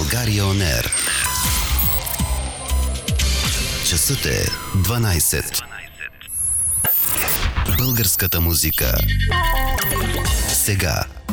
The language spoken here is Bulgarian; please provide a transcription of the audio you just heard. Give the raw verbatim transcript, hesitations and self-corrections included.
България Он Ер. Часът е дванайсет. Българската музика сега